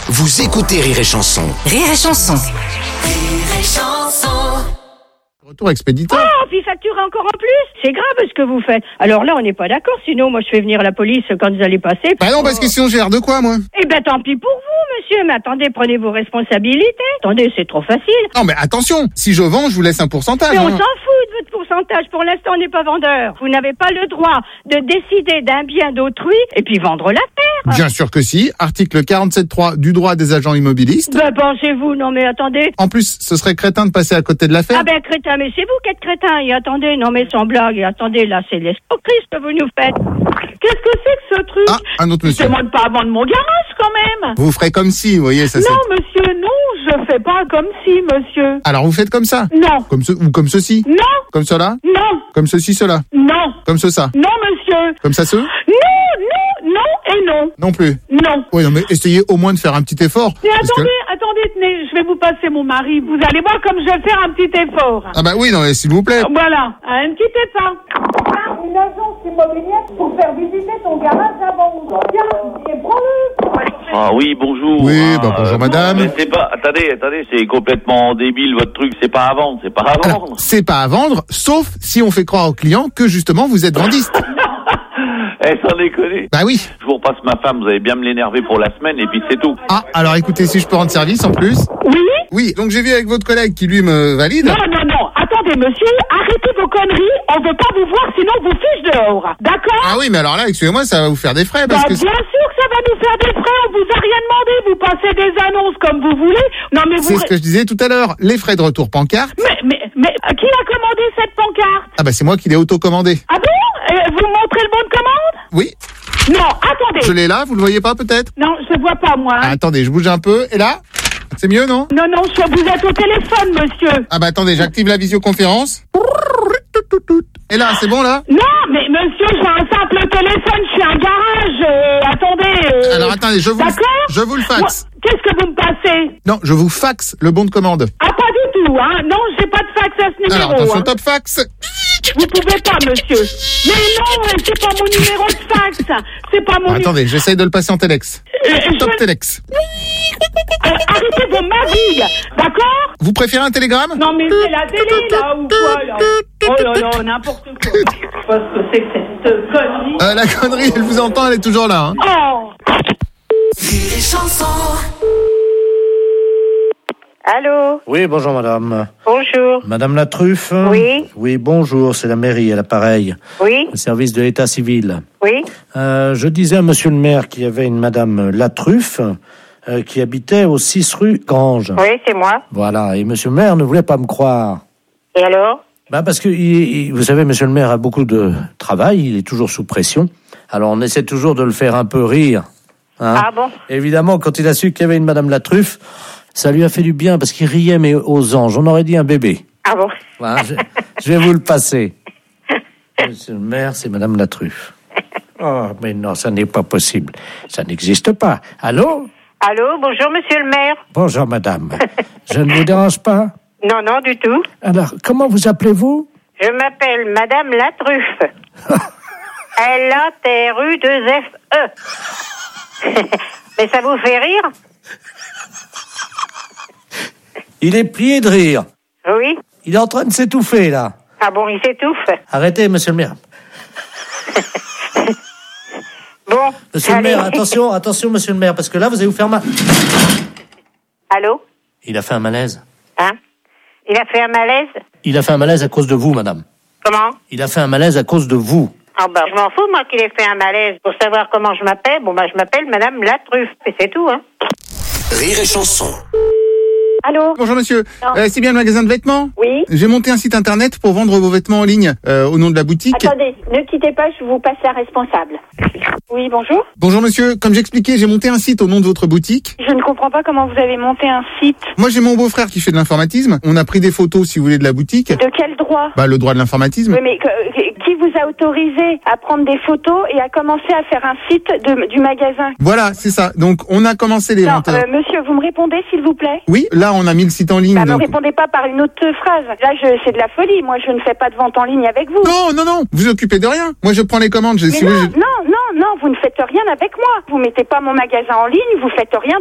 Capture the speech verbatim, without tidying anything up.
Vous écoutez Rire et Chanson. Rire et Chanson. Rire et Chanson. Retour expéditeur. Oh, puis facturer encore en plus. C'est grave ce que vous faites. Alors là, on n'est pas d'accord. Sinon, moi, je fais venir la police quand vous allez passer. Bah non, parce que sinon, j'ai l'air de quoi, moi? Eh ben, tant pis pour vous, monsieur. Mais attendez, prenez vos responsabilités. Attendez, c'est trop facile. Non, mais attention, si je vends, je vous laisse un pourcentage. Mais on hein. s'en fout de votre pourcentage. Pour l'instant, on n'est pas vendeur. Vous n'avez pas le droit de décider d'un bien d'autrui et puis vendre l'affaire. Bien sûr que si. Article quarante-sept point trois du droit des agents immobilistes. Ben, pensez-vous. Non, mais attendez. En plus, ce serait crétin de passer à côté de l'affaire. Ah ben, crétin, mais c'est vous qui êtes crétin. Et attendez, non, mais sans blague. Et attendez, là, c'est l'escroquerie ce que vous nous faites. Qu'est-ce que c'est que ce truc? Ah, un autre monsieur. Demande pas à vendre mon garage quand même. Vous ferez comme si, vous voyez, ça c'est... Non, monsieur, non, je fais pas comme si, monsieur. Alors vous faites comme ça? Non, Comme ce, ou comme ceci? non, Comme cela? non, Comme ceci, cela? non, Comme ce, ça? non, monsieur. Comme ça, ce? Non, non, non et non. Non plus. Non. Oui, non, mais essayez au moins de faire un petit effort. Mais parce attendez, que- attendez, tenez, je vais vous passer mon mari. Vous allez voir comme je vais faire un petit effort. Ah bah oui, non, mais s'il vous plaît. Voilà, un petit effort. Une agence immobilière pour faire visiter ton garage à vendre. Tiens, et prends-le. Ah oui, bonjour. Oui, Ah, bah, bonjour, euh, madame. mais c'est pas, attendez, attendez, c'est complètement débile votre truc, c'est pas à vendre, c'est pas à Alors, vendre. c'est pas à vendre, sauf si on fait croire aux clients que justement vous êtes vendiste. Eh, sans déconner. Bah oui. Je vous repasse ma femme, vous allez bien me l'énerver pour la semaine et puis c'est tout. Ah, alors écoutez, si je peux rendre service en plus. Oui? Oui, donc j'ai vu avec votre collègue qui lui me valide. Non, non, non. Attendez, monsieur, arrêtez vos conneries. On veut pas vous voir, sinon on vous fiche dehors. D'accord? Ah oui, mais alors là, excusez-moi, ça va vous faire des frais Bah, parce que... bien sûr que ça va nous faire des frais. On vous a rien demandé. Vous passez des annonces comme vous voulez. Non, mais vous... C'est ce que je disais tout à l'heure, les frais de retour pancarte. Mais, mais, mais, euh, qui a commandé cette pancarte? Ah bah c'est moi qui l'ai auto-commandé. Ah bon? Euh, vous montrez le bon de commande? Oui, Non, attendez. je l'ai là, vous le voyez pas peut-être? Non, je vois pas, moi. Ah, attendez, je bouge un peu, et là? C'est mieux, non? Non, non, je... vous êtes au téléphone, monsieur. Ah bah attendez, j'active la visioconférence. Et là, c'est bon là? Non, mais monsieur, j'ai un simple téléphone, je suis un garage. euh, attendez. euh, Alors attendez, je vous, D'accord? je vous le Moi, faxe. Qu'est-ce que vous me passez? Non, je vous faxe le bon de commande. Ah, pas du tout, hein. Non, j'ai pas de fax à ce numéro. Alors attention, hein. top fax. Vous pouvez pas, monsieur. Mais non, mais c'est pas mon numéro de fax. C'est pas mon... Ah, attendez, j'essaye de le passer en téléx. Euh, Top je- téléx. Euh, arrêtez vos magouilles, d'accord? Vous préférez un télégramme? Non, mais c'est la télé, là, ou quoi, là? Oh là là, n'importe quoi. Je sais pas ce que c'est que cette connerie. Euh, la connerie, elle vous entend, elle est toujours là. Hein. Oh! Rire et Chanson. Allô? Oui, bonjour madame. Bonjour. Madame la Truffe? Oui. Oui, bonjour, c'est la mairie à l'appareil, Oui? le service de l'état civil. Oui? Euh, je disais à monsieur le maire qu'il y avait une madame la Truffe euh, qui habitait au six rue Grange. Oui, c'est moi. Voilà, et monsieur le maire ne voulait pas me croire. Et alors? Bah parce que, il- il- vous savez, monsieur le maire a beaucoup de travail, il est toujours sous pression. Alors on essaie toujours de le faire un peu rire. Hein. Ah bon? Évidemment, quand il a su qu'il y avait une madame la Truffe, ça lui a fait du bien parce qu'il riait, mais aux anges. On aurait dit un bébé. Ah bon? Voilà, je, je vais vous le passer. Monsieur le maire, c'est madame la Truffe. Oh, mais non, ça n'est pas possible. Ça n'existe pas. Allô? Allô? Bonjour, monsieur le maire. Bonjour, madame. Je ne vous dérange pas? Non, non, du tout. Alors, comment vous appelez-vous? Je m'appelle Madame La Truffe. L A T R U deux F E. Mais ça vous fait rire? Il est plié de rire. Oui? Il est en train de s'étouffer, là. Ah bon, il s'étouffe. Arrêtez, monsieur le maire. Bon, Monsieur allez. le maire, attention, attention, monsieur le maire, parce que là, vous allez vous faire mal. Allô? Il a fait un malaise. Hein? Il a fait un malaise? Il a fait un malaise à cause de vous, madame. Comment? Il a fait un malaise à cause de vous. Ah bah, je m'en fous, moi, qu'il ait fait un malaise. Pour savoir comment je m'appelle, bon bah, je m'appelle Madame La Truffe. Et c'est tout, hein. Rire et Chanson. Allô? Bonjour monsieur, Non. euh, c'est bien le magasin de vêtements? Oui? J'ai monté un site internet pour vendre vos vêtements en ligne euh, au nom de la boutique. Attendez, ne quittez pas, je vous passe la responsable. Oui, bonjour? Bonjour monsieur, comme j'expliquais, j'ai monté un site au nom de votre boutique. Je ne comprends pas comment vous avez monté un site. Moi j'ai mon beau-frère qui fait de l'informatisme. On a pris des photos, si vous voulez, de la boutique. De quel droit? Bah le droit de l'informatisme. Oui, mais que- qui vous a autorisé à prendre des photos et à commencer à faire un site de- du magasin? Voilà, c'est ça. Donc on a commencé les Non, ventes. euh, monsieur, vous me répondez, s'il vous plaît? Oui, là on a mis le site en ligne. Bah, ne donc- répondez pas par une autre phrase. Là, je, c'est de la folie. Moi, je ne fais pas de vente en ligne avec vous. Non, non, non, vous occupez de rien. Moi je prends les commandes. Je, Mais si non, vous voulez, je- non, non, non, vous ne faites rien avec moi. Vous mettez pas mon magasin en ligne, vous faites rien